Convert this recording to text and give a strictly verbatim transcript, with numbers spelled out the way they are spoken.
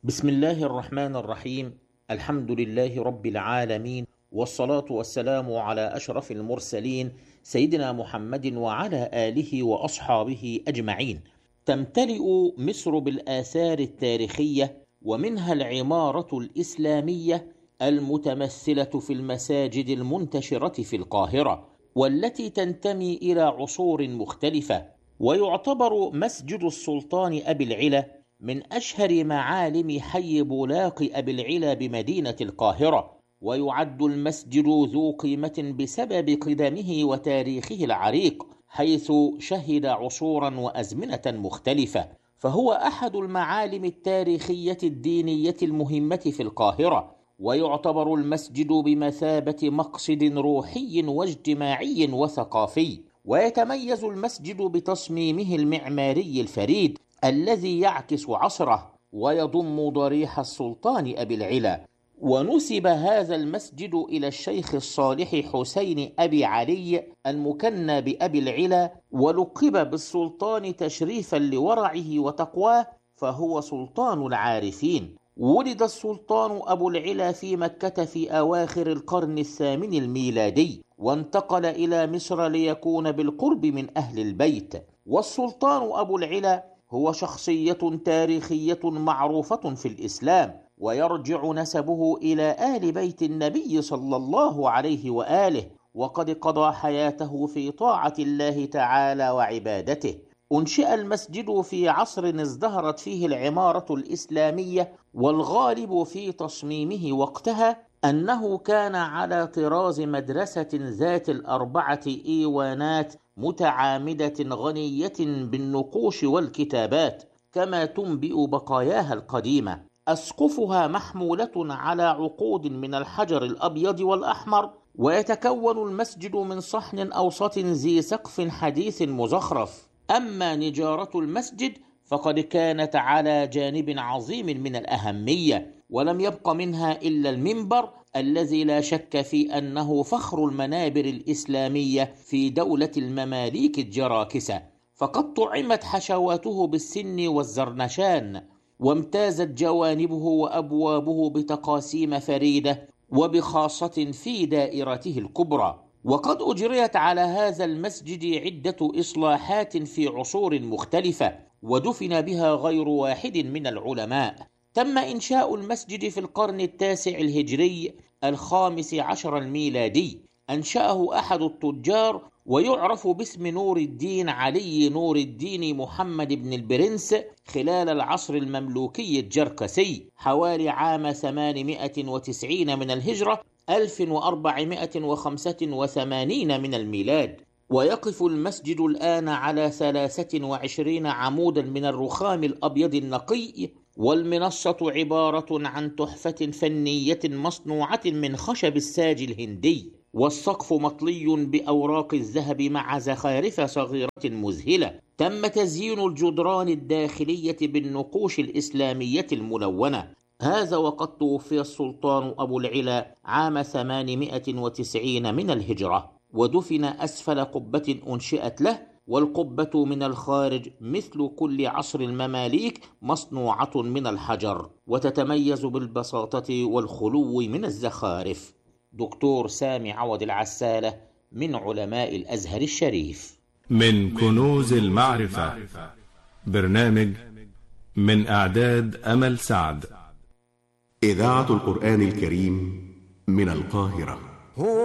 بسم الله الرحمن الرحيم. الحمد لله رب العالمين، والصلاة والسلام على أشرف المرسلين سيدنا محمد وعلى آله وأصحابه أجمعين. تمتلئ مصر بالآثار التاريخية، ومنها العمارة الإسلامية المتمثلة في المساجد المنتشرة في القاهرة، والتي تنتمي إلى عصور مختلفة. ويعتبر مسجد السلطان أبي العلا من أشهر معالم حي بولاق أبي العلا بمدينة القاهرة، ويعد المسجد ذو قيمة بسبب قدمه وتاريخه العريق، حيث شهد عصورا وأزمنة مختلفة، فهو أحد المعالم التاريخية الدينية المهمة في القاهرة. ويعتبر المسجد بمثابة مقصد روحي واجتماعي وثقافي. ويتميز المسجد بتصميمه المعماري الفريد الذي يعكس عصره ويضم ضريح السلطان أبي العلا. ونسب هذا المسجد إلى الشيخ الصالح حسين أبي علي المكنى بأبي العلا، ولقب بالسلطان تشريفا لورعه وتقواه، فهو سلطان العارفين. ولد السلطان أبو العلا في مكة في أواخر القرن الثامن الميلادي، وانتقل إلى مصر ليكون بالقرب من أهل البيت. والسلطان أبو العلا هو شخصية تاريخية معروفة في الإسلام، ويرجع نسبه إلى آل بيت النبي صلى الله عليه وآله، وقد قضى حياته في طاعة الله تعالى وعبادته. أنشئ المسجد في عصر ازدهرت فيه العمارة الإسلامية، والغالب في تصميمه وقتها أنه كان على طراز مدرسة ذات الأربعة إيوانات متعامدة غنية بالنقوش والكتابات، كما تنبئ بقاياها القديمة. أسقفها محمولة على عقود من الحجر الأبيض والأحمر. ويتكون المسجد من صحن أوسط ذي سقف حديث مزخرف. أما نجارة المسجد فقد كانت على جانب عظيم من الأهمية، ولم يبق منها إلا المنبر الذي لا شك في أنه فخر المنابر الإسلامية في دولة المماليك الجراكسة، فقد طعمت حشواته بالسن والزرنشان، وامتازت جوانبه وأبوابه بتقاسيم فريدة وبخاصة في دائرته الكبرى. وقد أجريت على هذا المسجد عدة إصلاحات في عصور مختلفة، ودفن بها غير واحد من العلماء. تم إنشاء المسجد في القرن التاسع الهجري الخامس عشر الميلادي. أنشأه أحد التجار ويعرف باسم نور الدين علي نور الدين محمد بن البرنس خلال العصر المملوكي الجركسي، حوالي عام ثمانمائة وتسعين من الهجرة، ألف وأربعمائة وخمسة وثمانين من الميلاد. ويقف المسجد الآن على ثلاثة وعشرين عمودا من الرخام الأبيض النقي، والمنصة عبارة عن تحفة فنية مصنوعة من خشب الساج الهندي، والسقف مطلي بأوراق الذهب مع زخارف صغيرة مذهلة. تم تزيين الجدران الداخلية بالنقوش الإسلامية الملونة. هذا وقد توفي السلطان أبو العلا عام ثمانمائة وتسعين من الهجرة، ودفن أسفل قبة أنشئت له، والقبة من الخارج مثل كل عصر المماليك مصنوعة من الحجر، وتتميز بالبساطة والخلو من الزخارف. دكتور سامي عوض العسالة من علماء الأزهر الشريف. من كنوز المعرفة، برنامج من إعداد أمل سعد. إذاعة القرآن الكريم من القاهرة.